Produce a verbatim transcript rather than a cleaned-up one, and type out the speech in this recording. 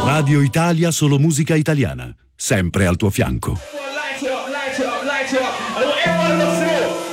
Radio Italia, solo musica italiana, sempre al tuo fianco. Light it up, light it up, light it up. I want everyone on the floor.